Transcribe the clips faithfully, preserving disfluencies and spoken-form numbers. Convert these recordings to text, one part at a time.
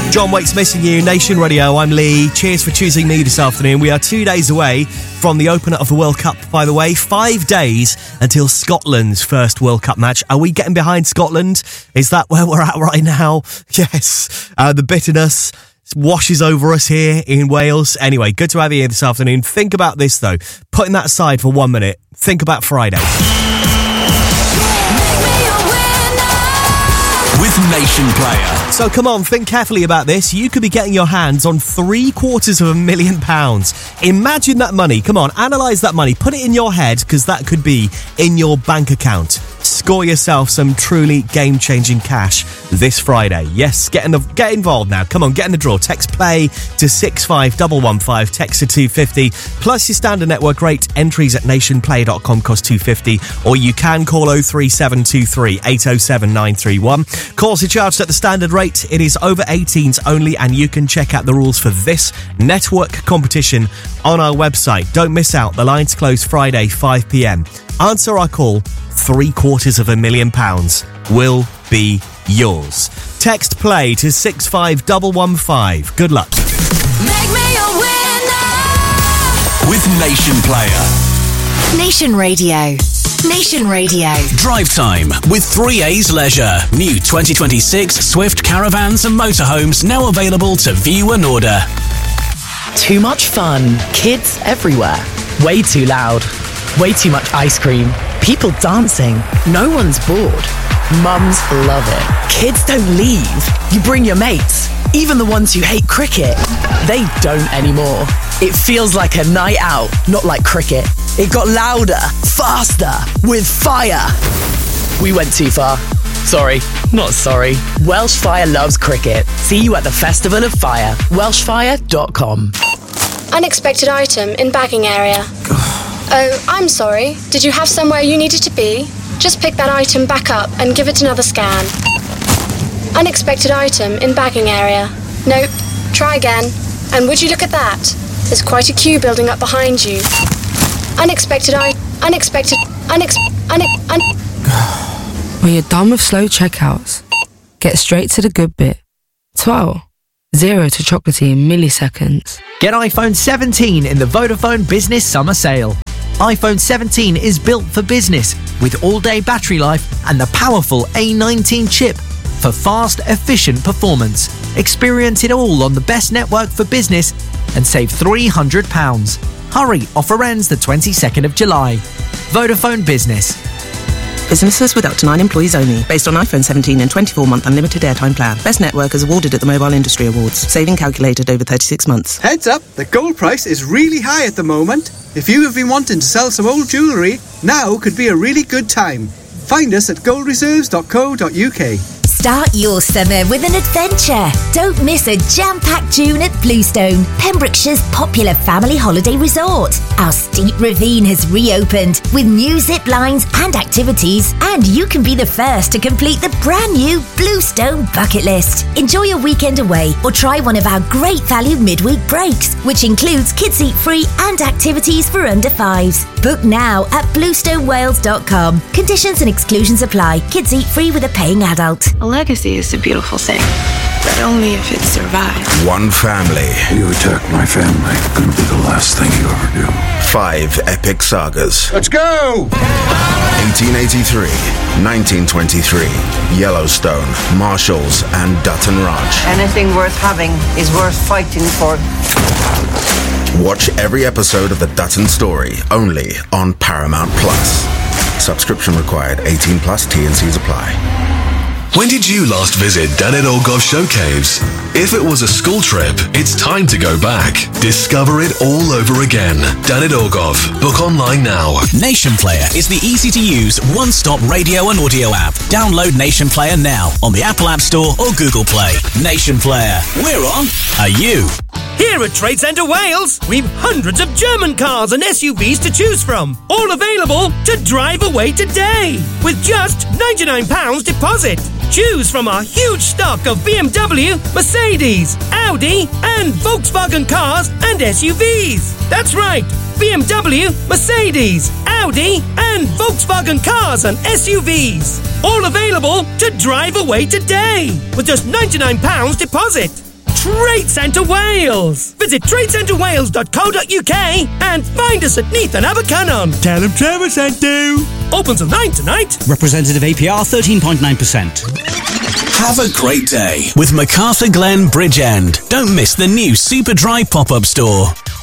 John Wake's Missing You, Nation Radio. I'm Lee. Cheers for choosing me this afternoon. We are two days away from the opener of the World Cup, by the way. Five days until Scotland's first World Cup match. Are we getting behind Scotland? Is that where we're at right now? Yes. Uh, the bitterness washes over us here in Wales. Anyway, good to have you here this afternoon. Think about this, though. Putting that aside for one minute, think about Friday. With Nation Player. So come on, think carefully about this. You could be getting your hands on three quarters of a million pounds. Imagine that money. Come on, analyse that money. Put it in your head, because that could be in your bank account. Score yourself some truly game-changing cash this Friday. Yes, get in the get involved now. Come on, get in the draw. Text play to six five one one five. Text to two fifty. Plus your standard network rate. Entries at nationplayer dot com cost two fifty. Or you can call oh three seven two three eight oh seven nine three one. Calls are charged at the standard rate. It is over eighteens only, and you can check out the rules for this network competition on our website. Don't miss out. The lines close Friday, five p.m. Answer our call. Three quarters of a million pounds will be yours. Text play to six five one one five. Good luck. Make me a winner with Nation Player. Nation Radio. Nation Radio. Drive time with three A's Leisure. New twenty twenty-six Swift caravans and motorhomes now available to view and order. Too much fun. Kids everywhere. Way too loud. Way too much ice cream. People dancing. No one's bored. Mums love it. Kids don't leave. You bring your mates. Even the ones who hate cricket. They don't anymore. It feels like a night out, not like cricket. It got louder, faster, with fire. We went too far. Sorry, not sorry. Welshfire loves cricket. See you at the Festival of Fire. welshfire dot com. Unexpected item in bagging area. Oh, I'm sorry. Did you have somewhere you needed to be? Just pick that item back up and give it another scan. Unexpected item in bagging area. Nope. Try again. And would you look at that? There's quite a queue building up behind you. Unexpected I... Unexpected... Unex... Une... Un... When you're done with slow checkouts, get straight to the good bit. twelve. Zero to chocolatey in milliseconds. Get iPhone seventeen in the Vodafone Business Summer Sale. iPhone seventeen is built for business with all-day battery life and the powerful A nineteen chip for fast, efficient performance. Experience it all on the best network for business and save three hundred pounds. Hurry, offer ends the twenty-second of July. Vodafone Business. Businesses with up to nine employees only. Based on iPhone seventeen and twenty-four month unlimited airtime plan. Best network is awarded at the Mobile Industry Awards. Saving calculated over thirty-six months. Heads up, the gold price is really high at the moment. If you have been wanting to sell some old jewellery, now could be a really good time. Find us at gold reserves dot co dot uk. Start your summer with an adventure. Don't miss a jam-packed June at Bluestone, Pembrokeshire's popular family holiday resort. Our steep ravine has reopened with new zip lines and activities, and you can be the first to complete the brand new Bluestone bucket list. Enjoy a weekend away or try one of our great value midweek breaks, which includes kids eat free and activities for under fives. Book now at bluestone wales dot com. Conditions and exclusions apply. Kids eat free with a paying adult. A legacy is a beautiful thing, but only if it survives. One family. You attack my family, gonna be the last thing you ever do. Five epic sagas. Let's go! eighteen eighty-three, nineteen twenty-three, Yellowstone, Marshalls, and Dutton Ranch. Anything worth having is worth fighting for. Watch every episode of The Dutton Story, only on Paramount Plus. Subscription required. eighteen plus. T and C's apply. When did you last visit Danid Orgov Show Caves? If it was a school trip, it's time to go back. Discover it all over again. Danid Orgov. Book online now. Nation Player is the easy-to-use, one-stop radio and audio app. Download Nation Player now on the Apple App Store or Google Play. Nation Player. We're on. Are you? Here at Trade Centre Wales, we've hundreds of German cars and S U Vs to choose from, all available to drive away today with just ninety-nine pounds deposit. Choose from our huge stock of B M W, Mercedes, Audi and Volkswagen cars and S U Vs. That's right, B M W, Mercedes, Audi and Volkswagen cars and S U Vs. All available to drive away today with just ninety-nine pounds deposit. Trade Centre Wales. Visit trade centre wales dot co dot uk and find us at Neath and Abercynon. Tell them Trevor sent you. Open till nine tonight. Representative A P R thirteen point nine percent. Have a great day with MacArthur Glen Bridgend. Don't miss the new Super Dry pop-up store.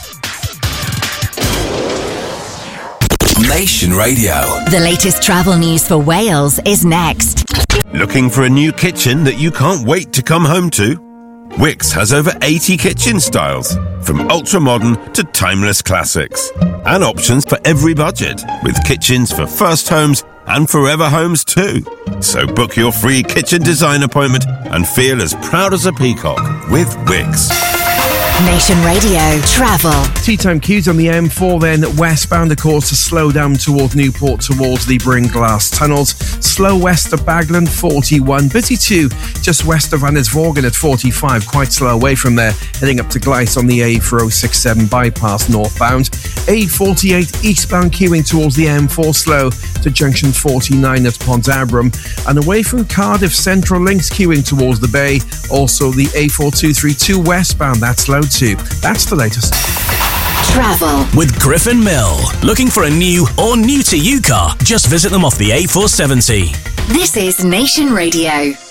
Nation Radio. The latest travel news for Wales is next. Looking for a new kitchen that you can't wait to come home to? Wickes has over eighty kitchen styles, from ultra-modern to timeless classics. And options for every budget, with kitchens for first homes and forever homes too. So book your free kitchen design appointment and feel as proud as a peacock with Wickes. Nation Radio Travel. Tea time queues on the M four then westbound, of course, to slow down towards Newport towards the Bringlass tunnels. Slow west of Baglan, forty-one. Busy too just west of Annesvorgan at forty-five. Quite slow away from there, heading up to Gleis on the A four oh six seven bypass northbound. A forty-eight eastbound queuing towards the M four, slow to junction forty-nine at Pont Abram. And away from Cardiff, Central Links queuing towards the Bay. Also the A four two thirty-two westbound, that's slow too. That's the latest. Travel with Griffin Mill. Looking for a new or new to you car? Just visit them off the A four seventy. This is Nation Radio.